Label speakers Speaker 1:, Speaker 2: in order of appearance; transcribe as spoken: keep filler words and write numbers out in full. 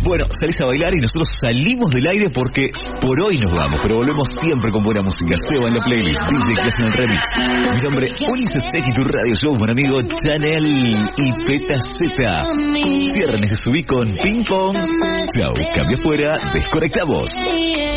Speaker 1: Bueno, salís a bailar y nosotros salimos del aire porque por hoy nos vamos, pero volvemos siempre con buena música. Seba en la playlist, D J que hacen el remix. Mi nombre es Ulises Tech y tu radio show, buen amigo Chanel y Peta Z. Cierren ese subí con Ping Pong. Chau, cambia fuera, desconectamos.